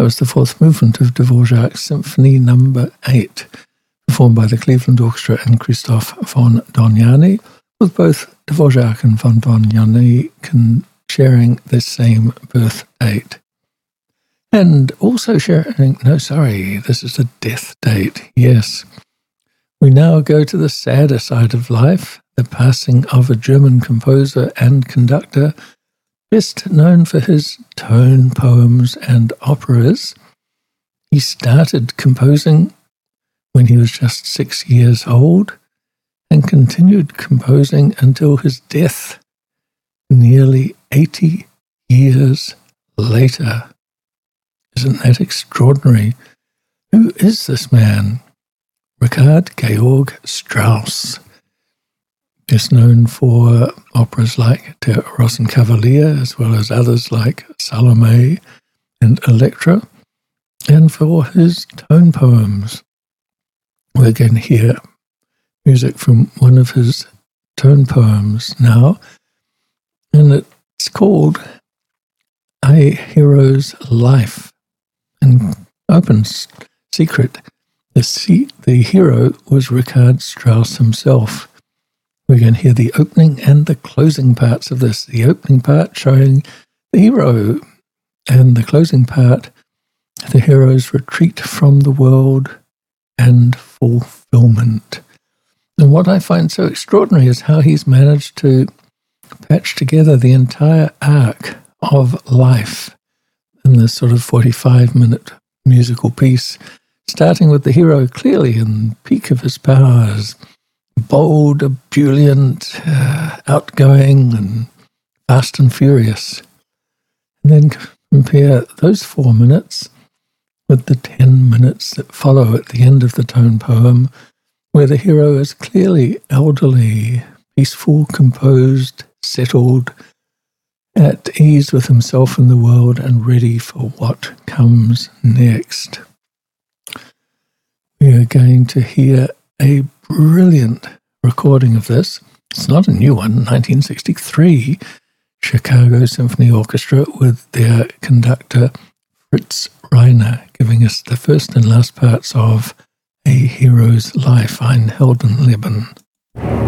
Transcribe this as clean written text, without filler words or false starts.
was the fourth movement of Dvorak's Symphony No. 8, performed by the Cleveland Orchestra and Christoph von Dohnanyi, with both Dvorak and von Dohnanyi sharing the same birth date. And also sharing, this is the death date, yes. We now go to the sadder side of life, the passing of a German composer and conductor, best known for his tone poems and operas. He started composing when he was just 6 years old and continued composing until his death nearly 80 years later. Isn't that extraordinary? Who is this man? Richard Georg Strauss, best known for operas like Der Rosenkavalier, as well as others like Salome and Elektra, and for his tone poems. We're going to hear music from one of his tone poems now, and it's called A Hero's Life. And open secret, the hero was Richard Strauss himself. We're going to hear the opening and the closing parts of this. The opening part showing the hero, and the closing part, the hero's retreat from the world and fulfillment. And what I find so extraordinary is how he's managed to patch together the entire arc of life in this sort of 45-minute musical piece, starting with the hero clearly in the peak of his powers, bold, ebullient, outgoing, and fast and furious. And then compare those 4 minutes with the 10 minutes that follow at the end of the tone poem, where the hero is clearly elderly, peaceful, composed, settled, at ease with himself and the world, and ready for what comes next. We are going to hear a brilliant recording of this. It's not a new one, 1963, Chicago Symphony Orchestra with their conductor Fritz Reiner, giving us the first and last parts of A Hero's Life, Ein Heldenleben.